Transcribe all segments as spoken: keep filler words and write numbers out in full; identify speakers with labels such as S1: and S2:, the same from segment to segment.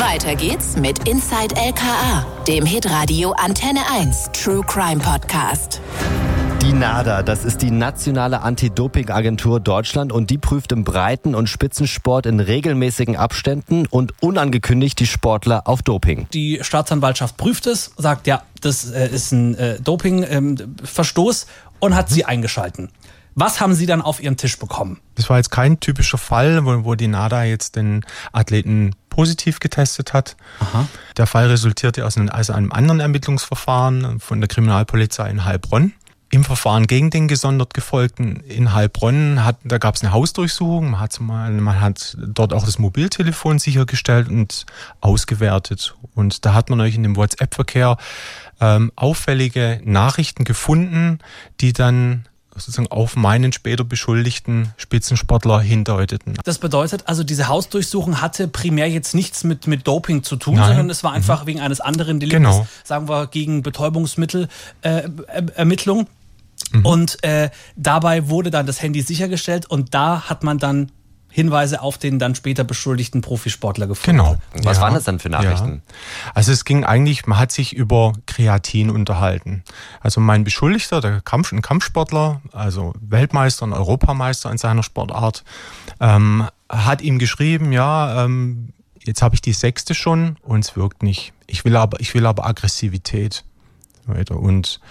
S1: Weiter geht's mit Inside L K A, dem Hitradio Antenne eins True Crime Podcast.
S2: Die NADA, das ist die nationale Anti-Doping-Agentur Deutschland und die prüft im Breiten- und Spitzensport in regelmäßigen Abständen und unangekündigt die Sportler auf Doping.
S3: Die Staatsanwaltschaft prüft es, sagt, ja, das äh, ist ein äh, Doping-Verstoß ähm, und hat mhm. sie eingeschalten. Was haben Sie dann auf Ihren Tisch bekommen?
S4: Das war jetzt kein typischer Fall, wo, wo die NADA jetzt den Athleten positiv getestet hat. Aha. Der Fall resultierte aus einem, aus einem anderen Ermittlungsverfahren von der Kriminalpolizei in Heilbronn. Im Verfahren gegen den gesondert Gefolgten in Heilbronn, hat, da gab es eine Hausdurchsuchung. Man hat, mal, man hat dort auch das Mobiltelefon sichergestellt und ausgewertet. Und da hat man euch in dem WhatsApp-Verkehr ähm, auffällige Nachrichten gefunden, die dann sozusagen auf meinen später beschuldigten Spitzensportler hindeuteten.
S3: Das bedeutet also, diese Hausdurchsuchung hatte primär jetzt nichts mit, mit Doping zu tun,
S4: Nein.
S3: sondern es war einfach mhm. wegen eines anderen Deliktes,
S4: genau.
S3: sagen wir gegen Betäubungsmittelermittlung. Äh, mhm. Und äh, dabei wurde dann das Handy sichergestellt und da hat man dann Hinweise auf den dann später beschuldigten Profisportler gefunden.
S4: Genau.
S2: Was
S4: ja.
S2: waren das dann für Nachrichten?
S4: Ja. Also es ging eigentlich, man hat sich über Kreatin unterhalten. Also mein Beschuldigter, der Kampf, ein Kampfsportler, also Weltmeister und Europameister in seiner Sportart, ähm, hat ihm geschrieben, ja, ähm, jetzt habe ich die sechste schon und es wirkt nicht. Ich will aber, ich will aber Aggressivität. Und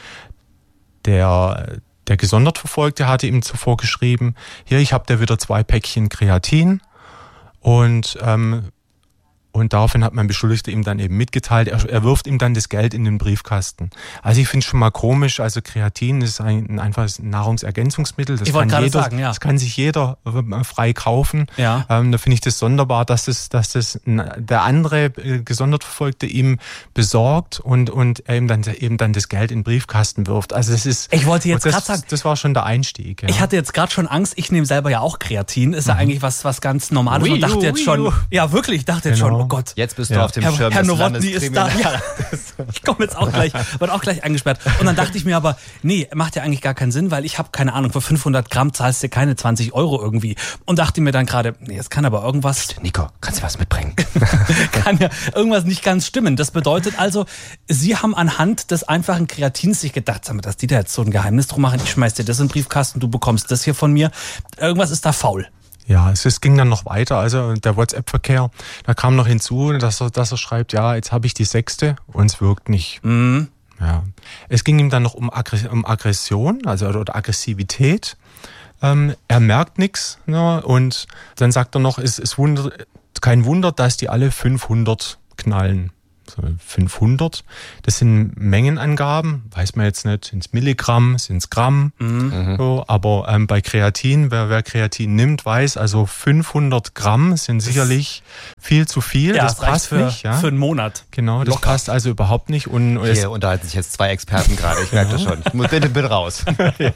S4: der Der gesondert Verfolgte hatte ihm zuvor geschrieben, hier, ich habe da wieder zwei Päckchen Kreatin und ähm, und daraufhin hat mein Beschuldigter ihm dann eben mitgeteilt, er, er wirft ihm dann das Geld in den Briefkasten. Also ich finde es schon mal komisch, also Kreatin ist ein, ein einfaches Nahrungsergänzungsmittel, das,
S3: ich
S4: kann jeder,
S3: sagen, ja.
S4: das kann sich jeder äh, frei kaufen.
S3: Ja.
S4: Ähm, da finde ich das sonderbar, dass, es, dass das der andere äh, gesondert Verfolgte ihm besorgt und, und er ihm dann, eben dann das Geld in den Briefkasten wirft. Also das ist,
S3: ich wollte jetzt gerade sagen,
S4: das war schon der Einstieg. Ja.
S3: Ich hatte jetzt gerade schon Angst, ich nehme selber ja auch Kreatin, ist ja mhm. eigentlich was, was ganz Normales
S2: Wii
S3: und dachte
S2: U,
S3: jetzt
S2: Wii
S3: schon,
S2: U.
S3: ja wirklich, ich dachte jetzt
S4: Genau.
S3: schon, oh Gott.
S2: Jetzt bist du
S4: ja.
S2: auf dem
S3: Herr,
S2: Schirm
S3: Herr
S2: des
S3: Nowotny ist da. Ja. Ich komme jetzt auch gleich, wird auch gleich eingesperrt. Und dann dachte ich mir aber, nee, macht ja eigentlich gar keinen Sinn, weil ich habe keine Ahnung, für fünfhundert Gramm zahlst du keine zwanzig Euro irgendwie. Und dachte mir dann gerade, nee, jetzt kann aber irgendwas...
S2: Nico, kannst du was mitbringen?
S3: Kann ja irgendwas nicht ganz stimmen. Das bedeutet also, Sie haben anhand des einfachen Kreatins sich gedacht, sag mal, dass die da jetzt so ein Geheimnis drum machen, ich schmeiß dir das in den Briefkasten, du bekommst das hier von mir. Irgendwas ist da faul.
S4: Ja, es, es ging dann noch weiter, also der WhatsApp-Verkehr, da kam noch hinzu, dass er, dass er schreibt, ja, jetzt habe ich die sechste und es wirkt nicht.
S3: Mhm.
S4: Ja. Es ging ihm dann noch um, Aggr- um Aggression, also oder Aggressivität. Ähm, er merkt nichts, ne, und dann sagt er noch, es ist Wunder, kein Wunder, dass die alle fünfhundert knallen. So fünfhundert, das sind Mengenangaben, weiß man jetzt nicht, sind es Milligramm, sind es Gramm, mhm. so, aber ähm, bei Kreatin, wer, wer Kreatin nimmt, weiß, also fünfhundert Gramm sind sicherlich viel zu viel,
S3: ja,
S4: das, das passt
S3: für,
S4: nicht. Ja?
S3: Für einen Monat.
S4: Genau, das
S3: Locker.
S4: passt also überhaupt nicht. Und
S2: Hier
S4: es,
S2: unterhalten sich jetzt zwei Experten gerade, ich merke das schon. Ich muss bitte, bitte raus.
S4: ja.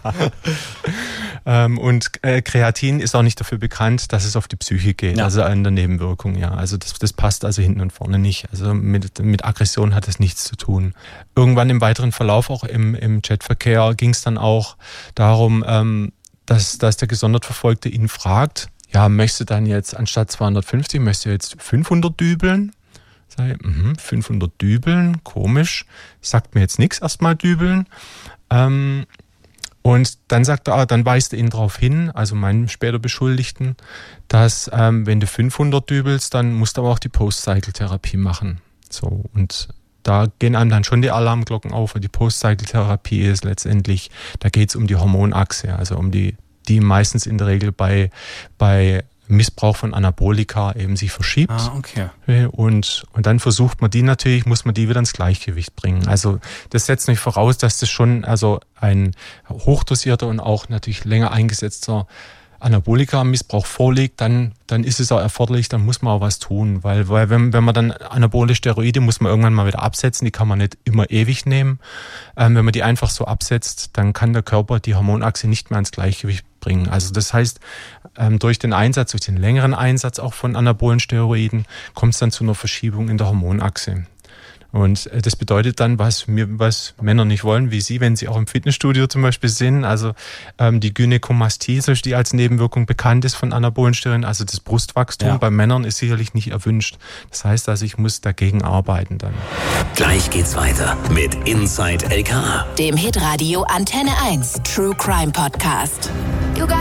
S4: ähm, und äh, Kreatin ist auch nicht dafür bekannt, dass es auf die Psyche geht, ja. also an der Nebenwirkung, ja. Also das, das passt also hinten und vorne nicht. Also mit Mit Aggression hat es nichts zu tun. Irgendwann im weiteren Verlauf, auch im, im Chatverkehr, ging es dann auch darum, ähm, dass, dass der gesondert Verfolgte ihn fragt, ja, möchtest du dann jetzt anstatt zweihundertfünfzig, möchtest du jetzt fünfhundert dübeln? Sag ich, mh, fünfhundert dübeln, komisch, sagt mir jetzt nichts, erstmal dübeln. Ähm, Und dann sagt er, dann weist er ihn darauf hin, also meinen später Beschuldigten, dass ähm, wenn du fünfhundert dübelst, dann musst du aber auch die Post-Cycle-Therapie machen. So, und da gehen einem dann schon die Alarmglocken auf. Und die Post-Cycle-Therapie ist letztendlich, da geht es um die Hormonachse, also um die, die meistens in der Regel bei, bei Missbrauch von Anabolika eben sich verschiebt.
S3: Ah, okay.
S4: Und, und dann versucht man die natürlich, muss man die wieder ins Gleichgewicht bringen. Also das setzt nicht voraus, dass das schon also ein hochdosierter und auch natürlich länger eingesetzter Anabolika-Missbrauch vorliegt, dann, dann ist es auch erforderlich, dann muss man auch was tun. Weil, weil wenn, wenn man dann anabole Steroide, muss man irgendwann mal wieder absetzen, die kann man nicht immer ewig nehmen. Ähm, wenn man die einfach so absetzt, dann kann der Körper die Hormonachse nicht mehr ins Gleichgewicht bringen. Also das heißt, ähm, durch den Einsatz, durch den längeren Einsatz auch von anabolen Steroiden, kommt es dann zu einer Verschiebung in der Hormonachse. Und das bedeutet dann, was wir, was Männer nicht wollen, wie Sie, wenn sie auch im Fitnessstudio zum Beispiel sind. Also ähm, die Gynäkomastie, die als Nebenwirkung bekannt ist von anabolen Steroiden, also das Brustwachstum ja. bei Männern ist sicherlich nicht erwünscht. Das heißt also, ich muss dagegen arbeiten dann.
S5: Gleich geht's weiter mit Inside L K A,
S1: dem Hitradio Antenne eins True Crime Podcast.